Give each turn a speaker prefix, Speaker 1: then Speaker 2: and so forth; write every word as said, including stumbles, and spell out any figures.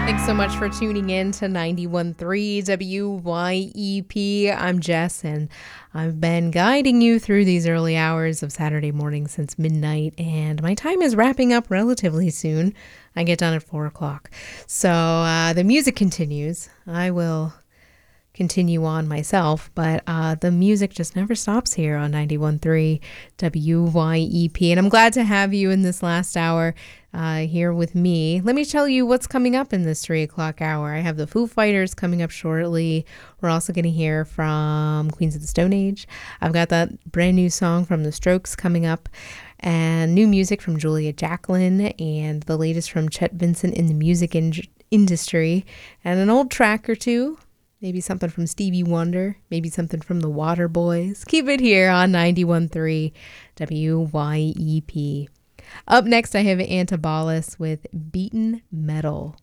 Speaker 1: Thanks so much for tuning in to ninety-one point three W Y E P. I'm Jess, and I've been guiding you through these early hours of Saturday morning since midnight, and my time is wrapping up relatively soon. I get done at four o'clock. So uh, the music continues. I will continue on myself, but uh, the music just never stops here on ninety-one point three W Y E P. And I'm glad to have you in this last hour uh, here with me. Let me tell you what's coming up in this three o'clock hour. I have the Foo Fighters coming up shortly. We're also going to hear from Queens of the Stone Age. I've got that brand new song from The Strokes coming up, and new music from Julia Jacklin, and the latest from Chet Vincent in the music in- industry, and an old track or two. Maybe something from Stevie Wonder, maybe something from the Waterboys. Keep it here on ninety-one point three W Y E P. Up next, I have Antibalas with Beaten Metal.